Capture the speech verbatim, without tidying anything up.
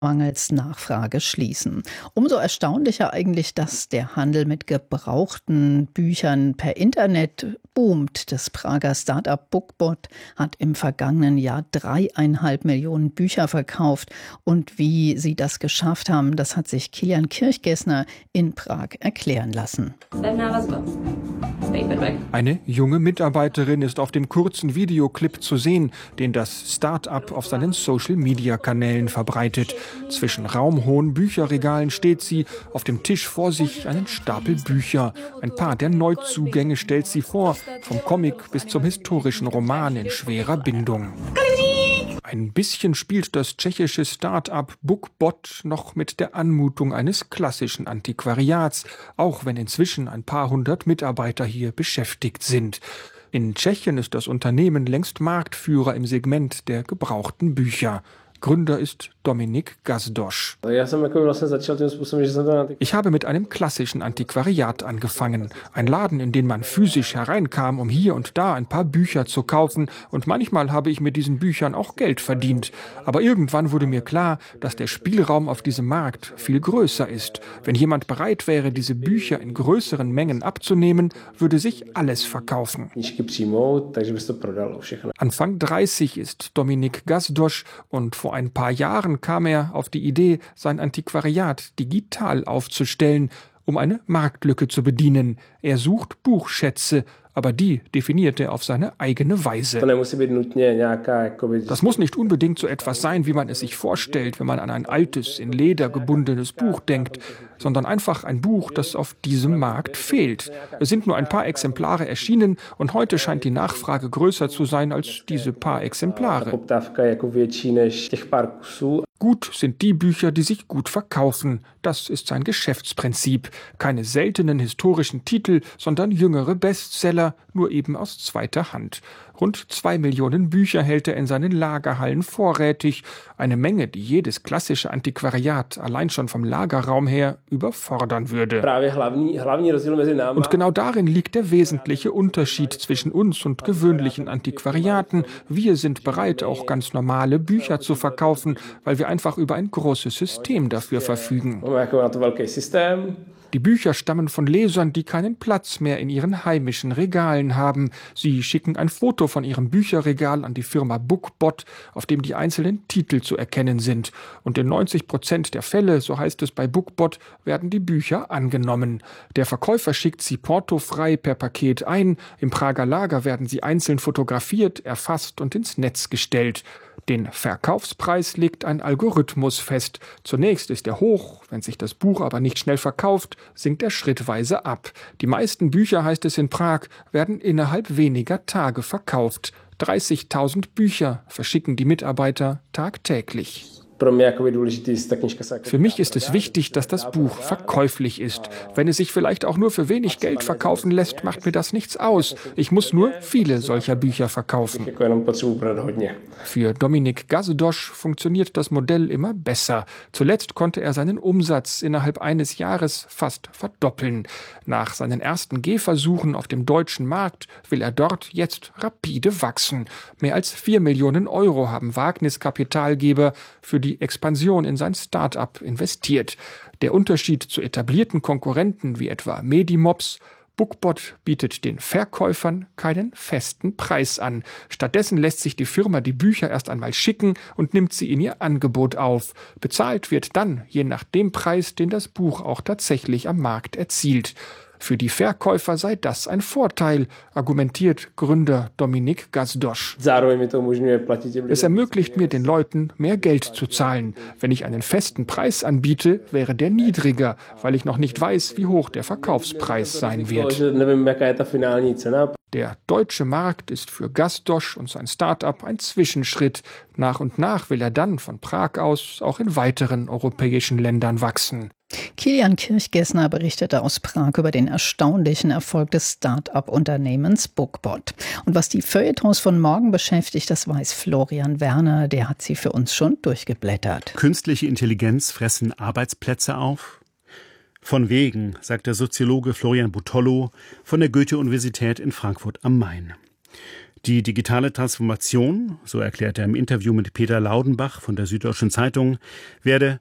mangels Nachfrage schließen. Umso erstaunlicher eigentlich, dass der Handel mit gebrauchten Büchern per Internet boomt. Das Prager Start-up BookBot hat im vergangenen Jahr dreieinhalb Millionen Bücher verkauft. Und wie sie das geschafft haben, das hat sich Kilian Kirchgessner in Prag erklären lassen. Eine junge Mitarbeiterin ist auf dem kurzen Videoclip zu sehen, den das Start-up auf seinen Social-Media-Kanälen verbreitet. Zwischen raumhohen Bücherregalen steht sie, auf dem Tisch vor sich einen Stapel Bücher. Ein paar der Neuzugänge stellt sie vor, vom Comic bis zum historischen Roman in schwerer Bindung. Ein bisschen spielt das tschechische Start-up BookBot noch mit der Anmutung eines klassischen Antiquariats, auch wenn inzwischen ein paar hundert Mitarbeiter hier beschäftigt sind. In Tschechien ist das Unternehmen längst Marktführer im Segment der gebrauchten Bücher. Gründer ist Dominik Gazdosch. Ich habe mit einem klassischen Antiquariat angefangen. Ein Laden, in den man physisch hereinkam, um hier und da ein paar Bücher zu kaufen. Und manchmal habe ich mit diesen Büchern auch Geld verdient. Aber irgendwann wurde mir klar, dass der Spielraum auf diesem Markt viel größer ist. Wenn jemand bereit wäre, diese Bücher in größeren Mengen abzunehmen, würde sich alles verkaufen. Anfang dreißig ist Dominik Gazdosch und vor ein paar Jahren kam er auf die Idee, sein Antiquariat digital aufzustellen, um eine Marktlücke zu bedienen. Er sucht Buchschätze, aber die definiert er auf seine eigene Weise. Das muss nicht unbedingt so etwas sein, wie man es sich vorstellt, wenn man an ein altes, in Leder gebundenes Buch denkt, sondern einfach ein Buch, das auf diesem Markt fehlt. Es sind nur ein paar Exemplare erschienen und heute scheint die Nachfrage größer zu sein als diese paar Exemplare. Gut sind die Bücher, die sich gut verkaufen. Das ist sein Geschäftsprinzip. Keine seltenen historischen Titel, sondern jüngere Bestseller, nur eben aus zweiter Hand. Rund zwei Millionen Bücher hält er in seinen Lagerhallen vorrätig. Eine Menge, die jedes klassische Antiquariat allein schon vom Lagerraum her überfordern würde. Und genau darin liegt der wesentliche Unterschied zwischen uns und gewöhnlichen Antiquariaten. Wir sind bereit, auch ganz normale Bücher zu verkaufen, weil wir einfach über ein großes System dafür verfügen. Die Bücher stammen von Lesern, die keinen Platz mehr in ihren heimischen Regalen haben. Sie schicken ein Foto von ihrem Bücherregal an die Firma BookBot, auf dem die einzelnen Titel zu erkennen sind. Und in neunzig Prozent der Fälle, so heißt es bei BookBot, werden die Bücher angenommen. Der Verkäufer schickt sie portofrei per Paket ein. Im Prager Lager werden sie einzeln fotografiert, erfasst und ins Netz gestellt. Den Verkaufspreis legt ein Algorithmus fest. Zunächst ist er hoch, wenn sich das Buch aber nicht schnell verkauft, sinkt er schrittweise ab. Die meisten Bücher, heißt es in Prag, werden innerhalb weniger Tage verkauft. dreißigtausend Bücher verschicken die Mitarbeiter tagtäglich. Für mich ist es wichtig, dass das Buch verkäuflich ist. Wenn es sich vielleicht auch nur für wenig Geld verkaufen lässt, macht mir das nichts aus. Ich muss nur viele solcher Bücher verkaufen. Für Dominik Gazdosch funktioniert das Modell immer besser. Zuletzt konnte er seinen Umsatz innerhalb eines Jahres fast verdoppeln. Nach seinen ersten Gehversuchen auf dem deutschen Markt will er dort jetzt rapide wachsen. Mehr als vier Millionen Euro haben Wagniskapitalgeber für die Expansion in sein Start-up investiert. Der Unterschied zu etablierten Konkurrenten wie etwa Medimops: BookBot bietet den Verkäufern keinen festen Preis an. Stattdessen lässt sich die Firma die Bücher erst einmal schicken und nimmt sie in ihr Angebot auf. Bezahlt wird dann je nach dem Preis, den das Buch auch tatsächlich am Markt erzielt. Für die Verkäufer sei das ein Vorteil, argumentiert Gründer Dominik Gazdosch. Es ermöglicht mir, den Leuten mehr Geld zu zahlen. Wenn ich einen festen Preis anbiete, wäre der niedriger, weil ich noch nicht weiß, wie hoch der Verkaufspreis sein wird. Der deutsche Markt ist für Gazdosch und sein Start-up ein Zwischenschritt. Nach und nach will er dann von Prag aus auch in weiteren europäischen Ländern wachsen. Kilian Kirchgessner berichtete aus Prag über den erstaunlichen Erfolg des Start-up-Unternehmens BookBot. Und was die Feuilletons von morgen beschäftigt, das weiß Florian Werner. Der hat sie für uns schon durchgeblättert. Künstliche Intelligenz fressen Arbeitsplätze auf? Von wegen, sagt der Soziologe Florian Butollo von der Goethe-Universität in Frankfurt am Main. Die digitale Transformation, so erklärt er im Interview mit Peter Laudenbach von der Süddeutschen Zeitung, werde